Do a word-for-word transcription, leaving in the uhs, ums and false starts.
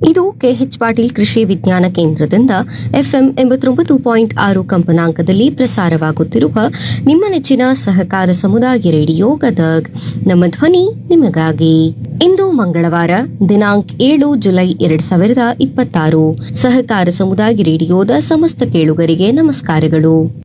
ಇದು ಕೆಎಚ್ ಪಾಟೀಲ್ ಕೃಷಿ ವಿಜ್ಞಾನ ಕೇಂದ್ರದಿಂದ ಎಫ್ಎಂ ಎಂಬತ್ತೊಂಬತ್ತು ಪಾಯಿಂಟ್ ಆರು ಕಂಪನಾಂಕದಲ್ಲಿ ಪ್ರಸಾರವಾಗುತ್ತಿರುವ ನಿಮ್ಮ ನೆಚ್ಚಿನ ಸಹಕಾರ ಸಮುದಾಯ ರೇಡಿಯೋ ಗದಗ್. ನಮ್ಮ ಧ್ವನಿ ನಿಮಗಾಗಿ. ಇಂದು ಮಂಗಳವಾರ ದಿನಾಂಕ ಏಳು ಜುಲೈ ಎರಡ್ ಸಾವಿರದ ಇಪ್ಪತ್ತಾರು. ಸಹಕಾರ ಸಮುದಾಯ ರೇಡಿಯೋದ ಸಮಸ್ತ ಕೇಳುಗರಿಗೆ ನಮಸ್ಕಾರಗಳು.